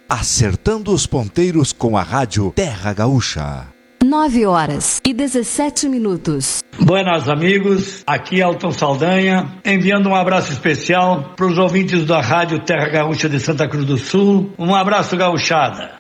acertando os ponteiros com a rádio Terra Gaúcha. 9h17. Buenas amigos, aqui é Elton Saldanha, enviando um abraço especial para os ouvintes da rádio Terra Gaúcha de Santa Cruz do Sul. Um abraço, gauchada.